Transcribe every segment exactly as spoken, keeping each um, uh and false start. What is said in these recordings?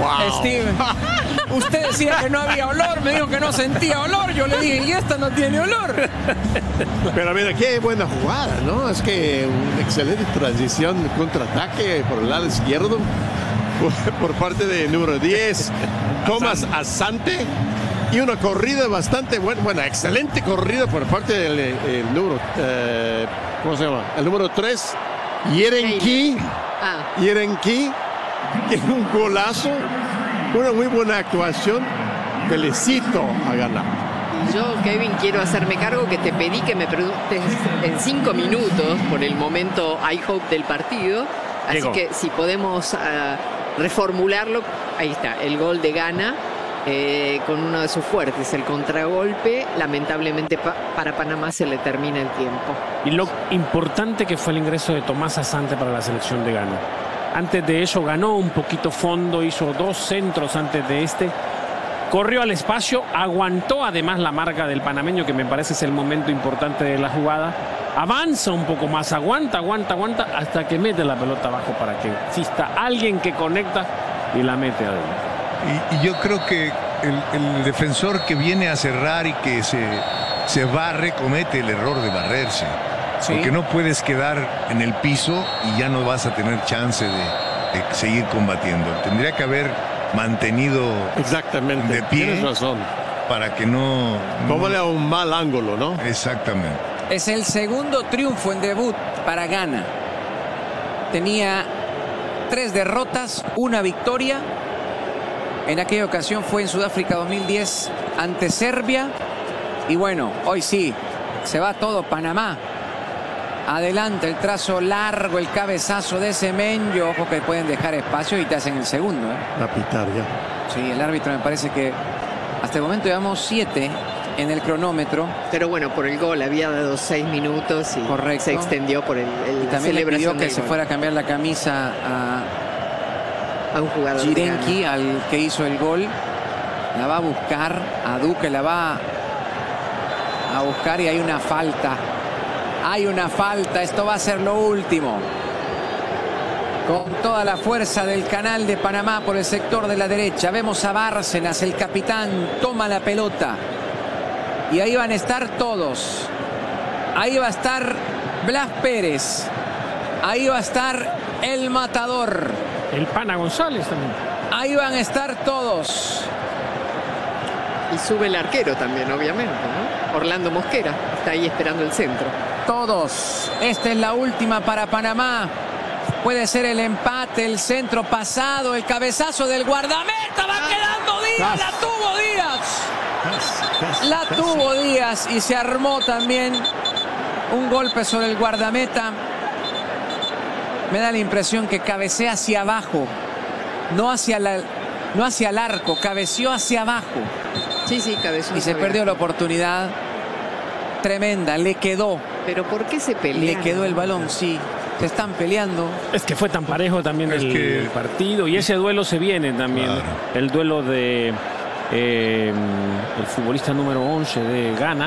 Wow. Steve, usted decía que no había olor, me dijo que no sentía olor. Yo le dije, y esta no tiene olor. Pero mira, qué buena jugada, ¿no? Es que una excelente transición, contraataque por el lado izquierdo por, por parte de número diez, Thomas Asante. Y una corrida bastante buena, buena, excelente corrida por parte del el número, eh, ¿cómo se llama? El número tres, Yerenki. Ah. Yerenki, que es un golazo, una muy buena actuación. Felicito a ganar. Yo, Kevin, quiero hacerme cargo que te pedí que me preguntes en cinco minutos por el momento I hope del partido. Así Llegó. que si podemos uh, reformularlo, ahí está, el gol de Ghana. Eh, con uno de sus fuertes, el contragolpe. Lamentablemente pa para Panamá se le termina el tiempo. Y lo importante que fue el ingreso de Tomás Asante para la selección de Ghana. Antes de eso ganó un poquito fondo, hizo dos centros antes de este, corrió al espacio, aguantó además la marca del panameño, que me parece es el momento importante de la jugada. Avanza un poco más, aguanta, aguanta, aguanta, hasta que mete la pelota abajo para que exista alguien que conecta y la mete adentro. Y, y yo creo que el, el defensor que viene a cerrar y que se, se barre comete el error de barrerse. ¿Sí? Porque no puedes quedar en el piso y ya no vas a tener chance de, de seguir combatiendo. Tendría que haber mantenido exactamente de pie. Tienes razón. Para que no... Tómale a un mal ángulo, ¿no? Exactamente. Es el segundo triunfo en debut para Ghana. Tenía tres derrotas, una victoria. En aquella ocasión fue en Sudáfrica dos mil diez ante Serbia. Y bueno, hoy sí, se va todo Panamá. Adelante, el trazo largo, el cabezazo de Semenyo. Ojo que pueden dejar espacio y te hacen el segundo, ¿eh? La pitar ya. Sí, el árbitro me parece que hasta el momento llevamos siete en el cronómetro. Pero bueno, por el gol había dado seis minutos y correcto, se extendió por el, el y también le pidió que se gol. fuera a cambiar la camisa a, a un jugador Yerenki, al que hizo el gol. La va a buscar, a Duque la va a buscar y hay una falta. Hay una falta, esto va a ser lo último. Con toda la fuerza del Canal de Panamá por el sector de la derecha. Vemos a Bárcenas, el capitán, toma la pelota. Y ahí van a estar todos. Ahí va a estar Blas Pérez. Ahí va a estar el matador. El Pana González también. Ahí van a estar todos. Y sube el arquero también, obviamente, ¿no? Orlando Mosquera está ahí esperando el centro. Todos. Esta es la última para Panamá. Puede ser el empate, el centro pasado, el cabezazo del guardameta. Va quedando Díaz, la tuvo Díaz. La tuvo Díaz y se armó también un golpe sobre el guardameta. Me da la impresión que cabecea hacia abajo, no hacia, la, no hacia el arco, cabeceó hacia abajo. Sí, sí, cabeció. Y se perdió la oportunidad. Tremenda, le quedó. ¿Pero por qué se pelean? Le quedó el balón, sí. Se están peleando. Es que fue tan parejo también el, que... el partido. Y ese duelo se viene también. Claro. El duelo de eh, el futbolista número once de Ghana.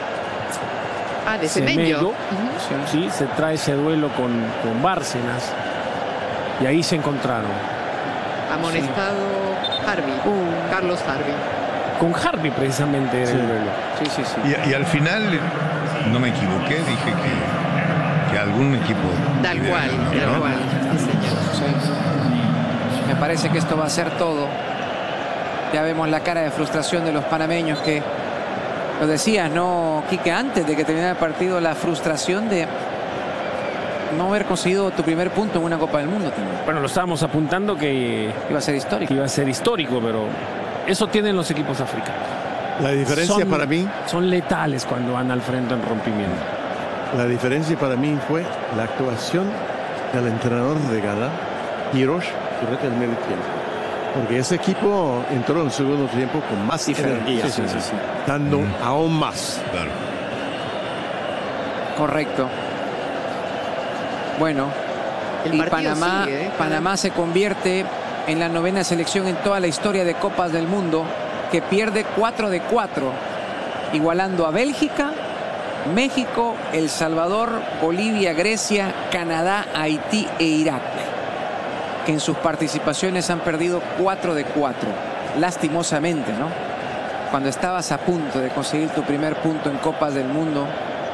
Ah, de Semenyo. Uh-huh. Sí, se trae ese duelo con, con Bárcenas. Y ahí se encontraron. Amonestado sí. Harvey. Uh. Carlos Harvey. Con Harvey precisamente era sí. el duelo. Sí, sí, sí. Y, y al final, no me equivoqué, dije que, que algún equipo... Tal cual, tal ¿no? cual. Sí, señor. Sí. Me parece que esto va a ser todo. Ya vemos la cara de frustración de los panameños que... Lo decías, ¿no, Quique? Antes de que terminara el partido, la frustración de no haber conseguido tu primer punto en una Copa del Mundo también. Bueno, lo estábamos apuntando que iba a ser histórico. Iba a ser histórico, pero eso tienen los equipos africanos. La diferencia son, para mí... Son letales cuando van al frente en rompimiento. La diferencia para mí fue la actuación del entrenador de Ghana, Hirosh, durante el medio tiempo. Porque ese equipo entró en el segundo tiempo con más energía, sí, sí, sí, sí. dando mm. aún más. Claro. Correcto. Bueno, el y Panamá, sigue, ¿eh? Panamá se convierte en la novena selección en toda la historia de Copas del Mundo que pierde cuatro de cuatro, igualando a Bélgica, México, El Salvador, Bolivia, Grecia, Canadá, Haití e Irak. que en sus participaciones han perdido cuatro de cuatro. Lastimosamente, ¿no? Cuando estabas a punto de conseguir tu primer punto en Copas del Mundo.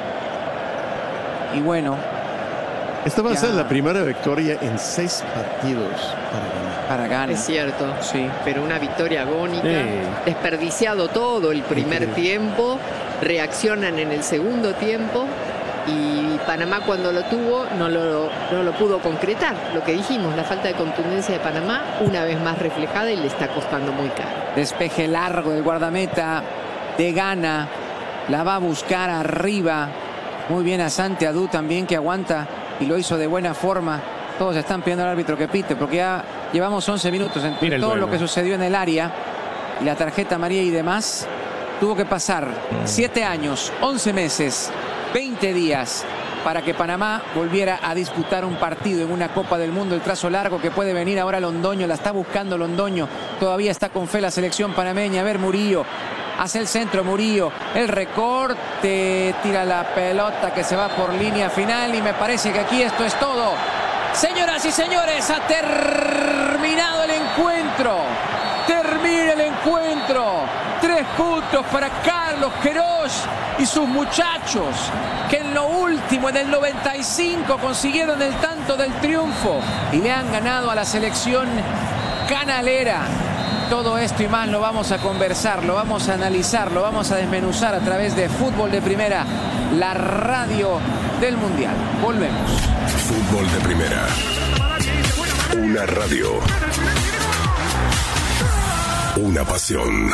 Y bueno. Esta va ya. a ser la primera victoria en seis partidos para Ghana. Para Ghana. Es cierto. Sí. Pero una victoria agónica. Sí. Desperdiciado todo el primer Increíble. tiempo. Reaccionan en el segundo tiempo. Y Panamá, cuando lo tuvo, no lo, no lo pudo concretar. Lo que dijimos, la falta de contundencia de Panamá, una vez más reflejada y le está costando muy caro. Despeje largo del guardameta de Ghana. La va a buscar arriba. Muy bien Asante Adu también, que aguanta y lo hizo de buena forma. Todos están pidiendo al árbitro que pite, porque ya llevamos once minutos entre Mira el todo duelo. lo que sucedió en el área y la tarjeta amarilla y demás. Tuvo que pasar siete años, once meses, veinte días para que Panamá volviera a disputar un partido en una Copa del Mundo. El trazo largo que puede venir ahora Londoño, la está buscando Londoño. Todavía está con fe la selección panameña. A ver, Murillo. Hace el centro Murillo, el recorte, tira la pelota que se va por línea final y me parece que aquí esto es todo. Señoras y señores, ha terminado el encuentro. Termina el encuentro. Tres puntos para Carlos Queiroz y sus muchachos, que en lo último, en el noventa y cinco, consiguieron el tanto del triunfo y le han ganado a la selección canalera. Todo esto y más lo vamos a conversar, lo vamos a analizar, lo vamos a desmenuzar a través de Fútbol de Primera, la radio del Mundial. Volvemos. Fútbol de Primera. Una radio. Una pasión.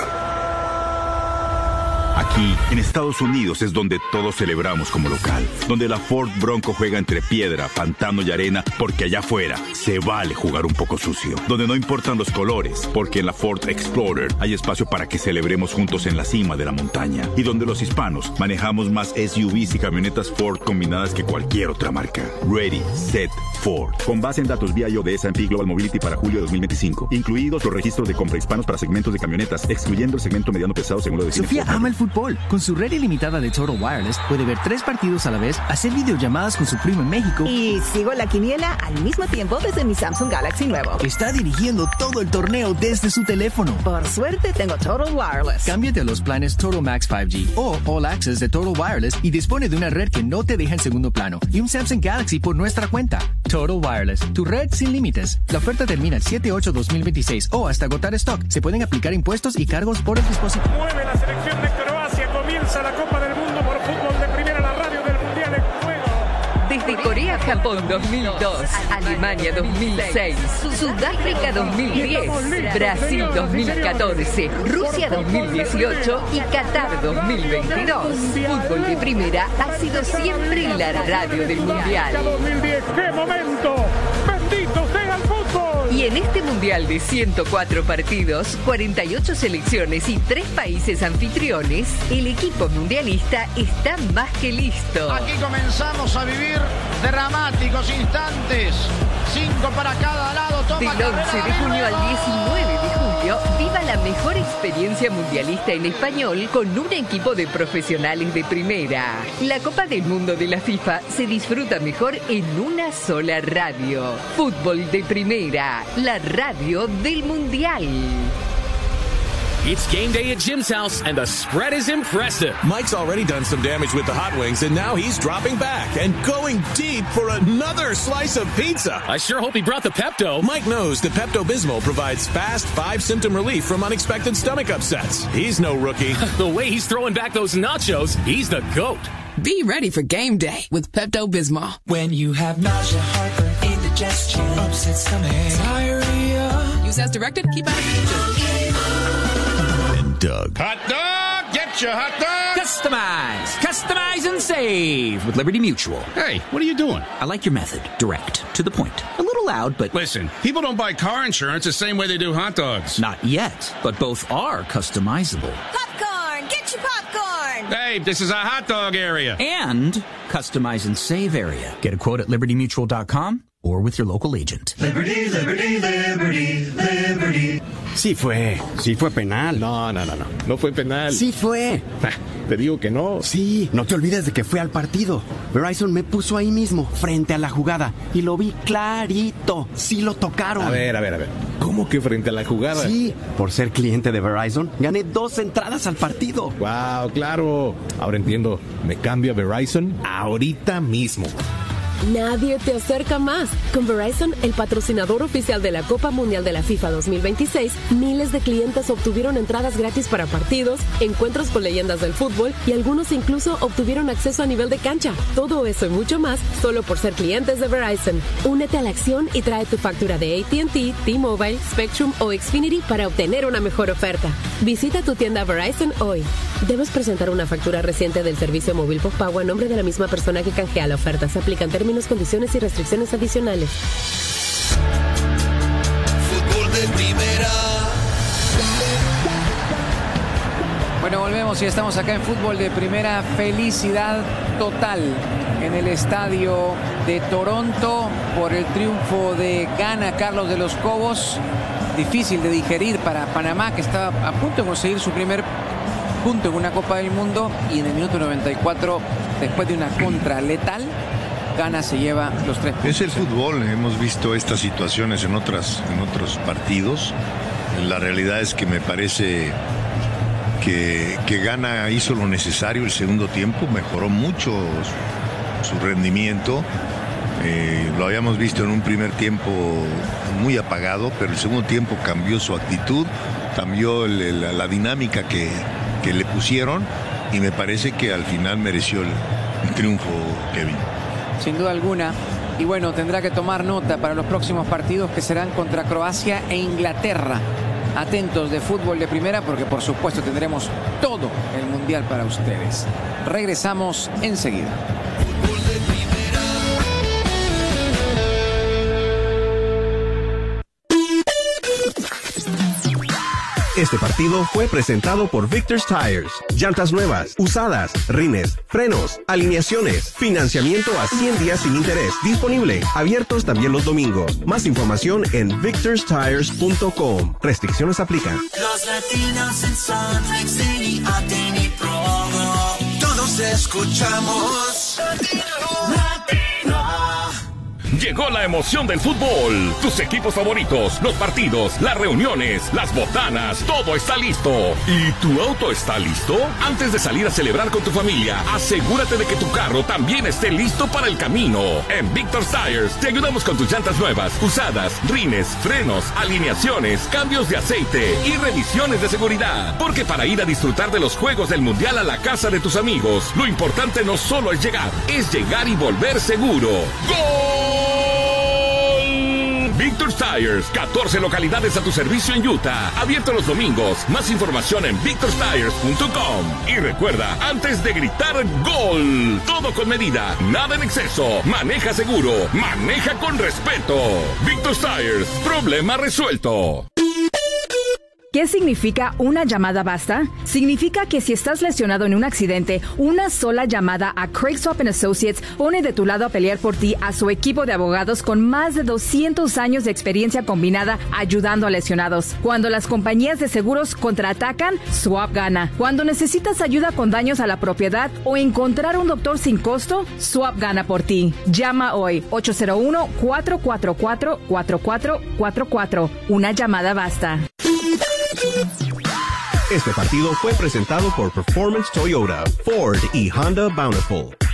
Aquí, en Estados Unidos, es donde todos celebramos como local. Donde la Ford Bronco juega entre piedra, pantano y arena, porque allá afuera se vale jugar un poco sucio. Donde no importan los colores, porque en la Ford Explorer hay espacio para que celebremos juntos en la cima de la montaña. Y donde los hispanos manejamos más S U Vs y camionetas Ford combinadas que cualquier otra marca. Ready, Set, Ford. Con base en datos V I O de S and P Global Mobility para julio de dos mil veinticinco. Incluidos los registros de compra hispanos para segmentos de camionetas, excluyendo el segmento mediano pesado según lo define Sofía Ford. ama el fútbol. Con su red ilimitada de Total Wireless, puede ver tres partidos a la vez, hacer videollamadas con su primo en México. Y sigo la quiniela al mismo tiempo desde mi Samsung Galaxy nuevo. Está dirigiendo todo el torneo desde su teléfono. Por suerte tengo Total Wireless. Cámbiate a los planes Total Max cinco G o All Access de Total Wireless y dispone de una red que no te deja en segundo plano y un Samsung Galaxy por nuestra cuenta. Total Wireless, tu red sin límites. La oferta termina el siete ocho dos mil veintiséis o hasta agotar stock. Se pueden aplicar impuestos y cargos por el dispositivo. Mueve la selección de Croacia, comienza la Copa del Mundo por Fútbol de Primera, la radio del Mundial en juego. Desde Corea-Japón dos mil dos, Alemania dos mil seis, Sudáfrica dos mil diez, Brasil dos mil catorce, Rusia dos mil dieciocho y Qatar dos mil veintidós. Fútbol de Primera ha sido siempre la radio del Mundial. dos mil diez, ¡qué momento! ¡Bendito sea el fútbol! Y en este Mundial de ciento cuatro partidos, cuarenta y ocho selecciones y tres países anfitriones, el equipo mundialista está más que listo. Aquí comenzamos a vivir dramáticos instantes. Cinco para cada lado. Toma Del once de junio al diecinueve de julio, viva la mejor experiencia mundialista en español con un equipo de profesionales de primera. La Copa del Mundo de la FIFA se disfruta mejor en una sola radio. Fútbol de Primera, la radio del Mundial. It's game day at Jim's house, and the spread is impressive. Mike's already done some damage with the hot wings, and now he's dropping back and going deep for another slice of pizza. I sure hope he brought the Pepto. Mike knows that Pepto-Bismol provides fast, five-symptom relief from unexpected stomach upsets. He's no rookie. The way he's throwing back those nachos, he's the GOAT. Be ready for game day with Pepto-Bismol. When you have nausea, heartburn, indigestion, upset stomach, diarrhea. Use as directed. Keep out of danger. Doug. Hot dog! Get your hot dog! Customize! Customize and save with Liberty Mutual. Hey, what are you doing? I like your method. Direct. To the point. A little loud, but... Listen, people don't buy car insurance the same way they do hot dogs. Not yet, but both are customizable. Popcorn! Get your popcorn! Hey, this is a hot dog area. And customize and save area. Get a quote at liberty mutual dot com or with your local agent. Liberty, liberty, liberty, liberty. Sí fue, sí fue penal. No, no, no, no, no fue penal. Sí fue. Te digo que no. Sí, no te olvides de que fue al partido. Verizon me puso ahí mismo, frente a la jugada, y lo vi clarito. Sí lo tocaron. A ver, a ver, a ver. ¿Cómo que frente a la jugada? Sí, por ser cliente de Verizon, gané dos entradas al partido. Wow, claro. Ahora entiendo. Me cambio a Verizon ahorita mismo. Nadie te acerca más. Con Verizon, el patrocinador oficial de la Copa Mundial de la FIFA dos mil veintiséis, miles de clientes obtuvieron entradas gratis para partidos, encuentros con leyendas del fútbol y algunos incluso obtuvieron acceso a nivel de cancha. Todo eso y mucho más solo por ser clientes de Verizon. Únete a la acción y trae tu factura de A T and T, T-Mobile, Spectrum o Xfinity para obtener una mejor oferta. Visita tu tienda Verizon hoy. Debes presentar una factura reciente del servicio móvil postpago a nombre de la misma persona que canjea la oferta. Se aplican términos, condiciones y restricciones adicionales. Fútbol de primera. Bueno, volvemos y estamos acá en Fútbol de Primera. Felicidad total en el estadio de Toronto por el triunfo de Ghana, Carlos de los Cobos. Difícil de digerir para Panamá, que estaba a punto de conseguir su primer punto en una Copa del Mundo, y en el minuto noventa y cuatro, después de una contra letal, Ghana se lleva los tres puntos. Es el fútbol, hemos visto estas situaciones en, otras, en otros partidos. La realidad es que me parece que, que Ghana hizo lo necesario el segundo tiempo, mejoró mucho su, su rendimiento. Eh, lo habíamos visto en un primer tiempo muy apagado, pero el segundo tiempo cambió su actitud, cambió el, la, la dinámica que, que le pusieron, y me parece que al final mereció el, el triunfo, Kevin. Sin duda alguna. Y bueno, tendrá que tomar nota para los próximos partidos, que serán contra Croacia e Inglaterra. Atentos de Fútbol de Primera, porque por supuesto tendremos todo el Mundial para ustedes. Regresamos enseguida. Este partido fue presentado por Victor's Tires. Llantas nuevas, usadas, rines, frenos, alineaciones, financiamiento a cien días sin interés. Disponible. Abiertos también los domingos. Más información en victors tires punto com. Restricciones aplican. Los latinos en Salt Lake City, Austin y Provo. Todos escuchamos Latino. Llegó la emoción del fútbol. Tus equipos favoritos, los partidos, las reuniones, las botanas, todo está listo. ¿Y tu auto está listo? Antes de salir a celebrar con tu familia, asegúrate de que tu carro también esté listo para el camino. En Victor's Tires te ayudamos con tus llantas nuevas, usadas, rines, frenos, alineaciones, cambios de aceite y revisiones de seguridad. Porque para ir a disfrutar de los juegos del Mundial a la casa de tus amigos, lo importante no solo es llegar, es llegar y volver seguro. ¡Gol! Victor's Tires, catorce localidades a tu servicio en Utah. Abierto los domingos. Más información en victors tires punto com. Y recuerda, antes de gritar gol, todo con medida, nada en exceso. Maneja seguro, maneja con respeto. Victor's Tires, problema resuelto. ¿Qué significa una llamada basta? Significa que si estás lesionado en un accidente, una sola llamada a Craig Swap and Associates pone de tu lado a pelear por ti a su equipo de abogados con más de doscientos años de experiencia combinada ayudando a lesionados. Cuando las compañías de seguros contraatacan, Swap gana. Cuando necesitas ayuda con daños a la propiedad o encontrar un doctor sin costo, Swap gana por ti. Llama hoy ocho cero uno, cuatro cuatro cuatro, cuatro cuatro cuatro cuatro. Una llamada basta. Este partido fue presentado por Performance Toyota, Ford y Honda Bountiful.